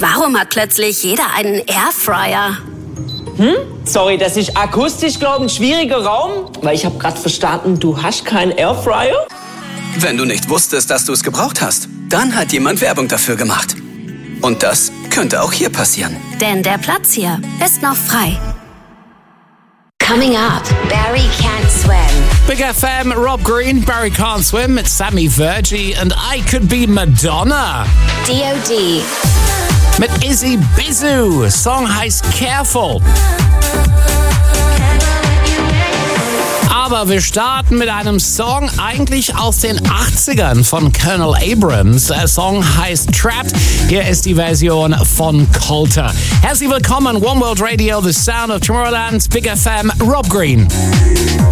Warum hat plötzlich jeder einen Airfryer? Sorry, das ist akustisch, glaube ich, ein schwieriger Raum. Weil ich habe gerade verstanden, du hast keinen Airfryer? Wenn du nicht wusstest, dass du es gebraucht hast, dann hat jemand Werbung dafür gemacht. Und das könnte auch hier passieren. Denn der Platz hier ist noch frei. Coming up, Barry Can't Swim. Big FM, Rob Green, Barry Can't Swim, it's Sammy Virgie and I Could Be Madonna. D.O.D. Mit Izzy Bizu. Song heißt Careful. Aber wir starten mit einem Song eigentlich aus den 80ern von Colonel Abrams. Der Song heißt Trapped. Hier ist die Version von Colter. Herzlich willkommen, One World Radio, The Sound of Tomorrowland, Big FM, Rob Green.